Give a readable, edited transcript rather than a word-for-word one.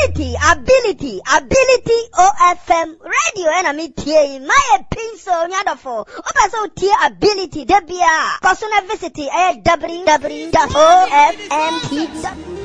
ability OFM radio and me tie my pencil nyadofo obaso tie ability debia kosona visit www.ofmt